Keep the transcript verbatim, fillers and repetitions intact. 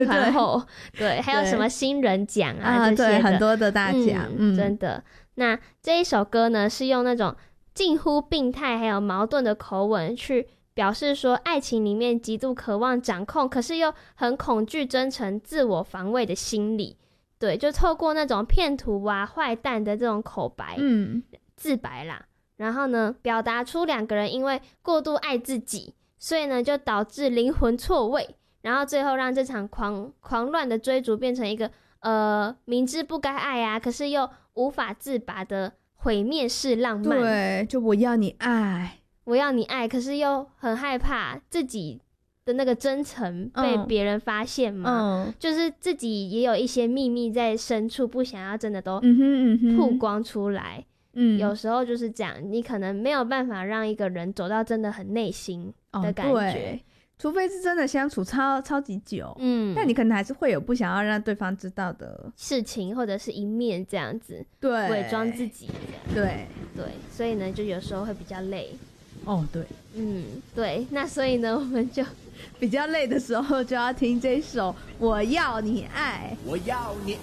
团后，对，还有什么新人奖啊， 啊， 这些的对，很多的大奖， 嗯， 嗯， 真的。那这一首歌呢，是用那种近乎病态还有矛盾的口吻去表示说，爱情里面极度渴望掌控，可是又很恐惧真诚、自我防卫的心理。对，就透过那种骗徒啊、坏蛋的这种口白， 嗯， 自白啦，然后呢，表达出两个人因为过度爱自己，所以呢，就导致灵魂错位，然后最后让这场狂狂乱的追逐变成一个呃明知不该爱啊，可是又无法自拔的毁灭式浪漫。 对，就我要你爱， 我要你爱，可是又很害怕自己的那个真诚被别人发现嘛， 嗯， 就是自己也有一些秘密在深处，不想要真的都嗯哼嗯哼， 曝光出来。 嗯， 有时候就是这样，你可能没有办法让一个人走到真的很内心的感觉， 哦，对，除非是真的相处超超级久， 嗯， 但你可能还是会有不想要让对方知道的事情或者是一面这样子， 对， 伪装自己这样， 对对，所以呢，就有时候会比较累。 哦，对， 嗯，对，那所以呢，我们就比较累的时候就要听这首《我要你爱》。 我要你